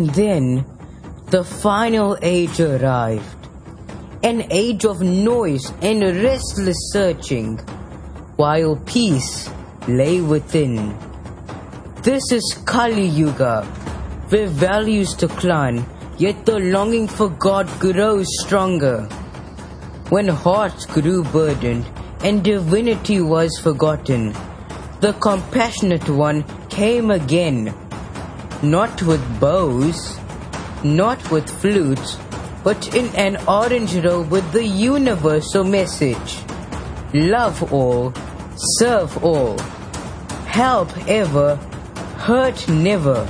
And then the final age arrived. An age of noise and restless searching, while peace lay within. This is Kali Yuga, where values decline, yet the longing for God grows stronger. When hearts grew burdened and divinity was forgotten, the compassionate one came again, not with bows, not with flutes, but in an orange robe with the universal message. Love all, serve all, help ever, hurt never.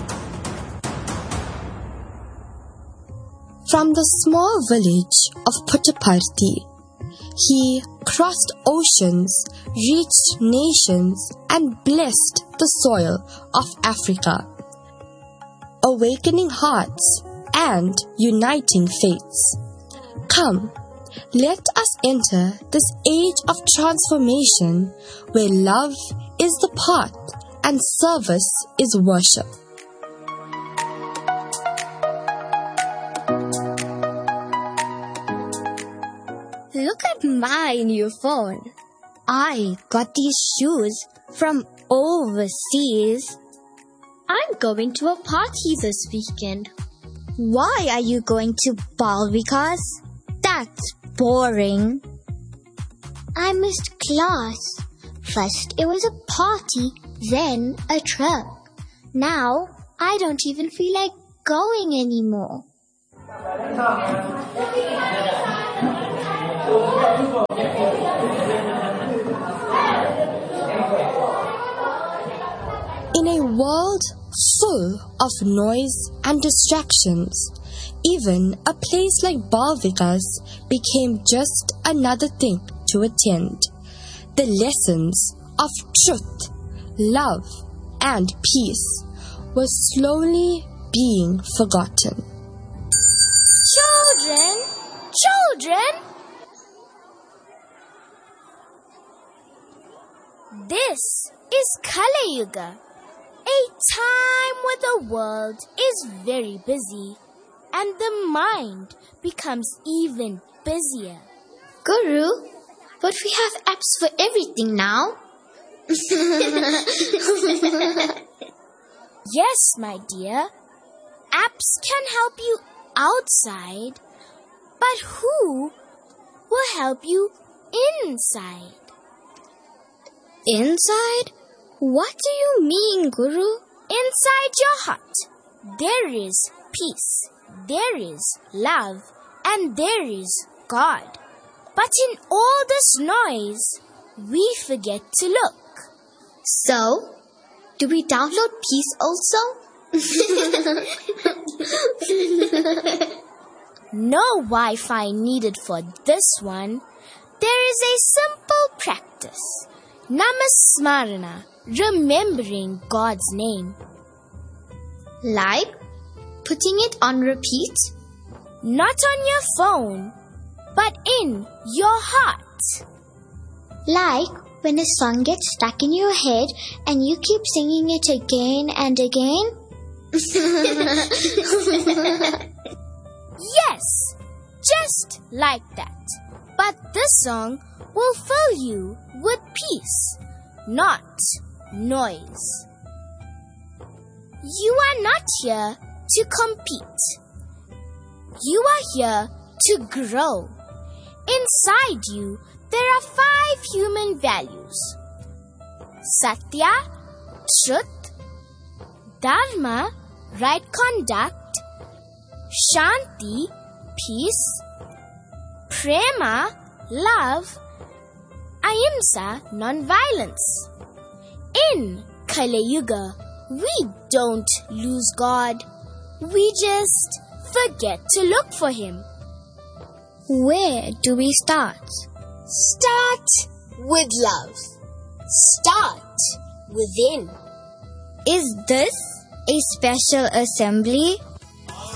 From the small village of Puttaparthi, he crossed oceans, reached nations, and blessed the soil of Africa, awakening hearts and uniting fates. Come, let us enter this age of transformation where love is the path and service is worship. Look at my new phone. I got these shoes from overseas. I'm going to a party this weekend. Why are you going to Bal Vikas? That's boring. I missed class. First it was a party, then a trip. Now I don't even feel like going anymore. In a world full of noise and distractions, even a place like Bal Vikas became just another thing to attend. The lessons of truth, love, and peace were slowly being forgotten. Children! This is Kali Yuga, a time when the world is very busy and the mind becomes even busier. Guru, but we have apps for everything now. Yes, my dear. Apps can help you outside, but who will help you inside? Inside? What do you mean, Guru? Inside your heart, there is peace, there is love, and there is God. But in all this noise, we forget to look. So, do we download peace also? No Wi-Fi needed for this one. There is a simple practice. Namasmarana, remembering God's name. Like putting it on repeat? Not on your phone, but in your heart. Like when a song gets stuck in your head and you keep singing it again and again? Yes, just like that. But this song will fill you with peace, not noise. You are not here to compete. You are here to grow. Inside you, there are 5 human values: Satya, truth; Dharma, right conduct; Shanti, peace; Prema, love; Ahimsa, non-violence. In Kali Yuga, we don't lose God. We just forget to look for Him. Where do we start? Start with love. Start within. Is this a special assembly